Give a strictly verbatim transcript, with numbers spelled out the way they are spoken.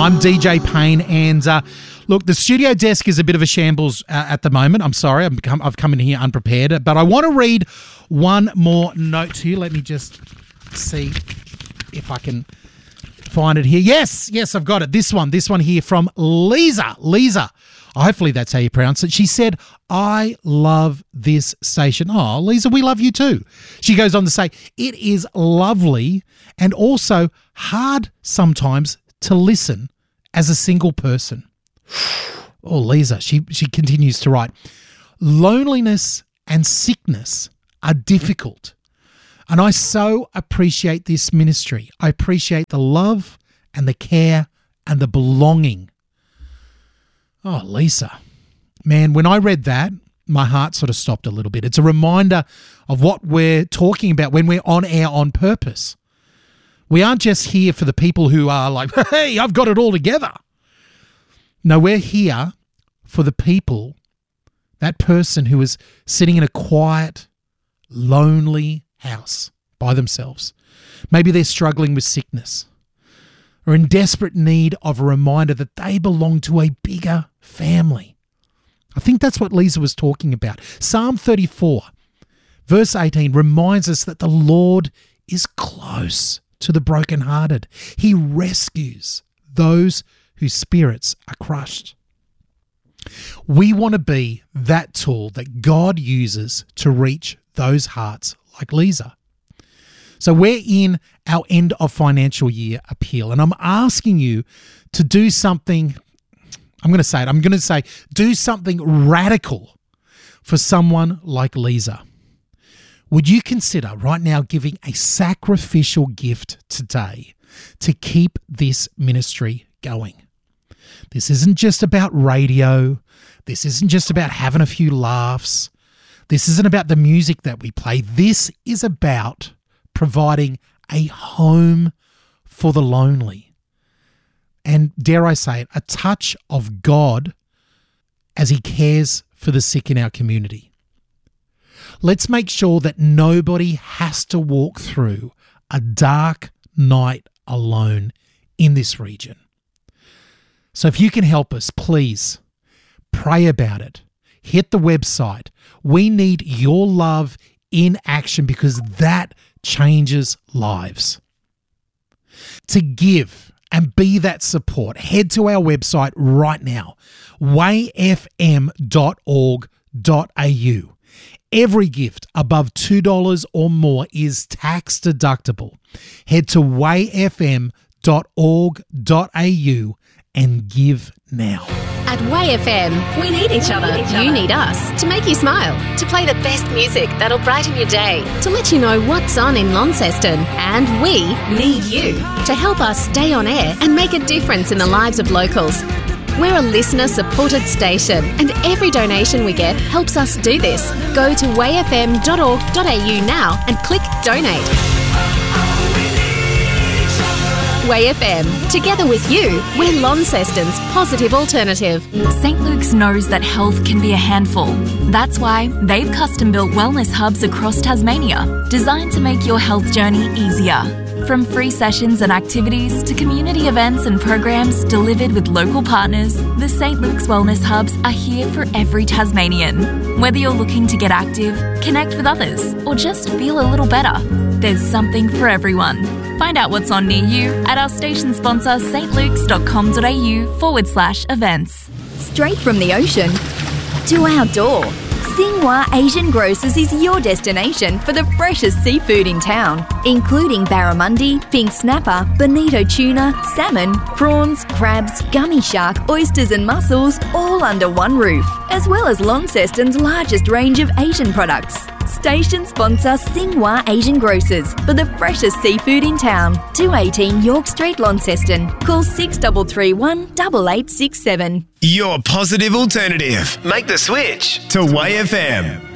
I'm D J Payne, and uh, look, the studio desk is a bit of a shambles uh, at the moment. I'm sorry, I'm come, I've come in here unprepared, but I want to read one more note to you. Let me just see if I can find it here. Yes, yes, I've got it. This one, this one here from Lisa. Lisa, hopefully that's how you pronounce it. She said, I love this station. Oh, Lisa, we love you too. She goes on to say, it is lovely and also hard sometimes to listen as a single person. Oh, Lisa, she, she continues to write, loneliness and sickness are difficult. And I so appreciate this ministry. I appreciate the love and the care and the belonging. Oh, Lisa. Man, when I read that, my heart sort of stopped a little bit. It's a reminder of what we're talking about when we're on air on purpose. We aren't just here for the people who are like, hey, I've got it all together. No, we're here for the people, that person who is sitting in a quiet, lonely house by themselves. Maybe they're struggling with sickness or in desperate need of a reminder that they belong to a bigger family. I think that's what Lisa was talking about. Psalm thirty-four, verse eighteen reminds us that the Lord is close to the brokenhearted. He rescues those whose spirits are crushed. We want to be that tool that God uses to reach those hearts like Lisa. So we're in our end of financial year appeal, and I'm asking you to do something, I'm going to say it, I'm going to say do something radical for someone like Lisa. Would you consider right now giving a sacrificial gift today to keep this ministry going? This isn't just about radio. This isn't just about having a few laughs. This isn't about the music that we play. This is about providing a home for the lonely. And dare I say it, a touch of God as he cares for the sick in our community. Let's make sure that nobody has to walk through a dark night alone in this region. So if you can help us, please pray about it. Hit the website. We need your love in action because that changes lives. To give and be that support, head to our website right now, way f m dot org dot a u. Every gift above two dollars or more is tax deductible. Head to way f m dot org dot a u and give now. At Way F M, we need each other. You need us to make you smile, to play the best music that'll brighten your day, to let you know what's on in Launceston. And we need you to help us stay on air and make a difference in the lives of locals. We're a listener-supported station, and every donation we get helps us do this. Go to way f m dot org dot a u now and click Donate. Way F M, together with you, we're Launceston's positive alternative. Saint Luke's knows that health can be a handful. That's why they've custom-built wellness hubs across Tasmania, designed to make your health journey easier. From free sessions and activities to community events and programs delivered with local partners, the Saint Luke's Wellness Hubs are here for every Tasmanian. Whether you're looking to get active, connect with others, or just feel a little better, there's something for everyone. Find out what's on near you at our station sponsor stlukes.com.au forward slash events. Straight from the ocean to our door, Xinhua Asian Grocers is your destination for the freshest seafood in town, including barramundi, pink snapper, bonito tuna, salmon, prawns, crabs, gummy shark, oysters and mussels, all under one roof, as well as Launceston's largest range of Asian products. Station sponsor Xinhua Asian Grocers for the freshest seafood in town. two eighteen York Street, Launceston. Call six three three one, eight eight six seven. Your positive alternative. Make the switch to Way F M.